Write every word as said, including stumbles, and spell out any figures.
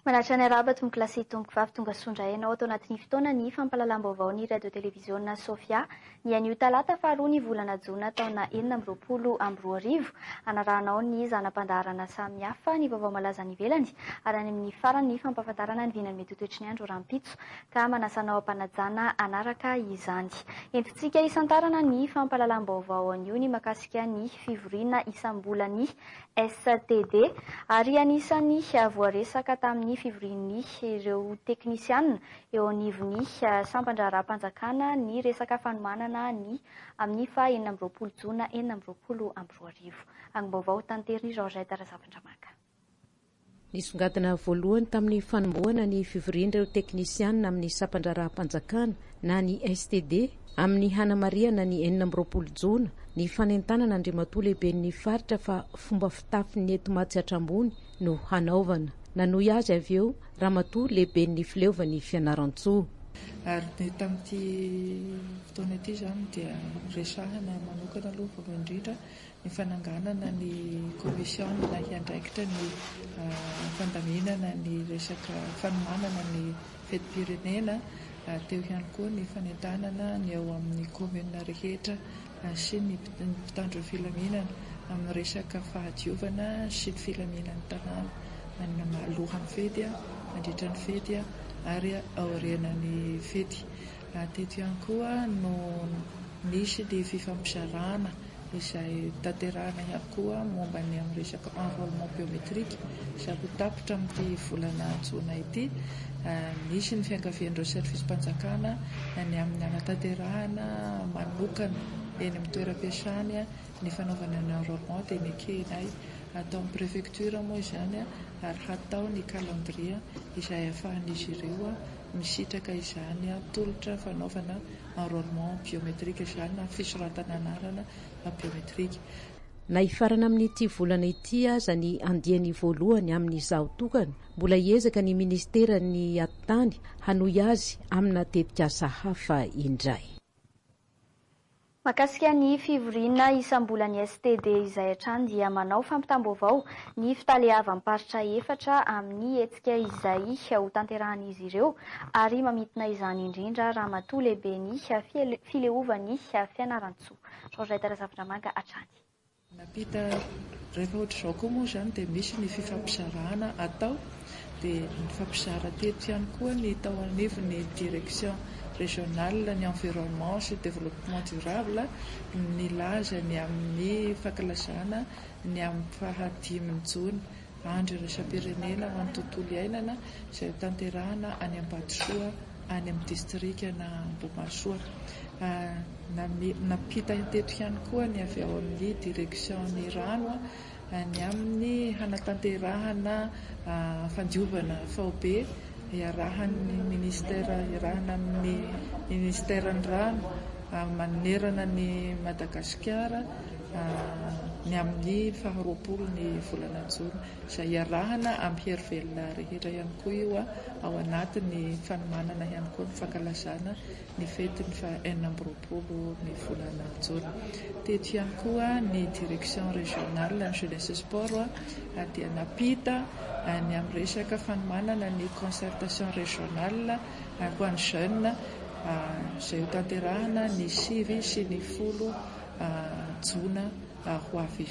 Manaritra ny araba tomboky lasy tomboky vavy tonga sondraenao atao anatin'ny fotoana ny fampahalalam-baovao ny radio televiziona Sofia ny anio talata faharoa ny volana jona taona enina amby roapolo amby roa arivo anarahanao ny zanam-pandaharana samihafa ny vaovao malaza ny velany ary any amin'ny farany ny fampahafantarana ny vinany mety toetriny andro rahampitso ka manasanao ampanajana anaraka izany. Entintsika isantarana ny fampahalalam-baovao anio ny makasika ny fivoriana isam-bolany S T D ary anisany voaresaka tamin'ny fivorian'ny ireo teknisianina eo anivon'ny sampandraharaha-panjakana ny resaka fanomanana ny amin'ny faha enina amby roapolo jona enina amby roapolo amby roa arivo. Angom-baovao tanteriny Georgette Razavandramanga. Nisongadina voalohany tamin'ny fanombohana ny fivorian'ireo teknisianina amin'ny sampandraharaha-panjakana na ny S T D amin'ny hanamariana ny enina amby roapolo jona ny fanentanana andriamatoa lehiben'ny faritra fa fomba fitafin'ny eto Matsiatrambony no hanaovana. Nanohy azy avy eo ramatoa lehiben'ny fileovan'ny Fianaran-tsoa. Ary ny tamin'ity fotoana ity izany dia resahana manokana aloha voalohany indrindra ny fananganana ny komision na hiandraikitra ny fandaminana ny resaka fanomanana ny fetim-pirenena. Teo ihany koa ny fanentanana ny eo amin'ny komina rehetra sy ny mpitandro ny filaminana amin'ny resaka fahadiovana sy ny filaminan'ny tanàna alohan'ny fety, mandritra ny fety ary aorianan'ny fety. Teto ihany koa no nisy ny fifampizarana izay tanterahana ihany koa momba ny amin'ny resaka enrôlement biométrique izay ho tapitra amin'ity volana jona ity. Nisy ny fiangavian'ireo service-mpanjakana ny amin'ny anatanterahana manokana eny amin'ny toeram-piasany ny fanaovana ny enrôlement dia nekenay atao amin'ny préfecture moa izany ary hatao ny calendrier izay ahafahan'izy ireo misitraka izany tolotra fanaovana enrôlement biométrique izany na fisoratana anarana biométrique. Na hifarana amin'ity volana ity aza ny andiany voalohany amin'izao tokana mbola hiezaka ny ministera ny atany hanohy azy amina tetikasa hafa indray. Makasika ny fivoriana isam-bolan'ny S T D izay hatrany dia manao fampitam-baovao ny fitalehavany faritra efatra amin'ny hetsika izay ho tanterahan'izy ireo ary mamitina izany indrindra ramatoa lehiben'ny fileovan'ny Fianaran-tsoa. Georgette Razavandramanga hatrany. Napita rehefa ohatra izao koa moa izany dia misy ny fifampizarana atao dia ny fampizara teto ihany koa ny tao anivon'ny direction régionale ny environnement sy développement durable ny laza ny amin'ny fankalazana ny amin'ny fahadimy jona andro iraisam-pirenena ho an'ny tontolo iainana izay tanterahana any Ambatosoa any amin'ny distrikana Ambohimasoa. Napita teto ihany koa ny avy ao amin'ny direction ny rano ny amin'ny hanatanterahana fandiovana fao be iarahan'ny ministera iarahana amin'ny ministeran'ny rano manerana ny Madagasikara ny amin'ny faharoapolo ny volana jona izay iarahana amin'ny herivelona rehetra ihany koa io ao anatin'ny fanomanana ihany koa ny fankalazana ny fetiny fa enina amby roapolo ny volana jona. Teto ihany koa ny direction régionale ny jeunesse sport dia napita ny amin'ny resaka fanomanana ny concertation régionale ho an'ny jeune izay ho tanterahana ny sivy sy ny folo jona ho avy